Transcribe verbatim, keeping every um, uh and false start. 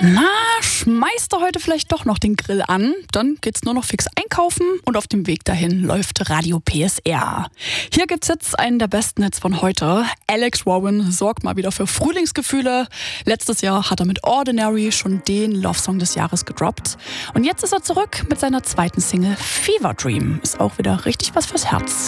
Na, schmeißt du heute vielleicht doch noch den Grill an? Dann geht's nur noch fix einkaufen und auf dem Weg dahin läuft Radio P S R. Hier gibt's jetzt einen der besten Hits von heute. Alex Warren sorgt mal wieder für Frühlingsgefühle. Letztes Jahr hat er mit Ordinary schon den Love-Song des Jahres gedroppt. Und jetzt ist er zurück mit seiner zweiten Single Fever Dream. Ist auch wieder richtig was fürs Herz.